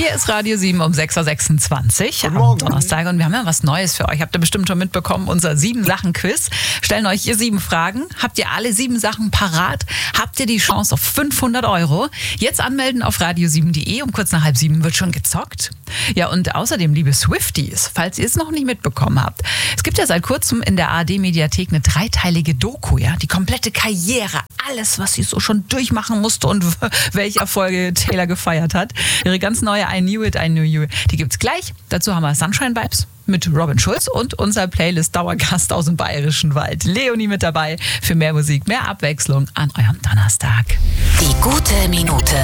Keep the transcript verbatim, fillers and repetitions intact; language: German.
Hier ist Radio sieben um sechs Uhr sechsundzwanzig Guten am Morgen. Donnerstag und wir haben ja was Neues für euch. Habt ihr bestimmt schon mitbekommen, unser Sieben-Sachen-Quiz. Stellen euch hier sieben Fragen. Habt ihr alle sieben Sachen parat? Habt ihr die Chance auf fünfhundert Euro? Jetzt anmelden auf radio sieben punkt de. Um kurz nach halb sieben wird schon gezockt. Ja, und außerdem, liebe Swifties, falls ihr es noch nicht mitbekommen habt, es gibt ja seit kurzem in der A R D-Mediathek eine dreiteilige Doku, ja, die komplette Karriere, alles, was sie so schon durchmachen musste und welche Erfolge Taylor gefeiert hat. Ihre ganz neue I Knew It, I Knew You, die gibt's gleich. Dazu haben wir Sunshine Vibes mit Robin Schulz und unser Playlist-Dauergast aus dem Bayerischen Wald, Leonie, mit dabei für mehr Musik, mehr Abwechslung an eurem Donnerstag. Die gute Minute.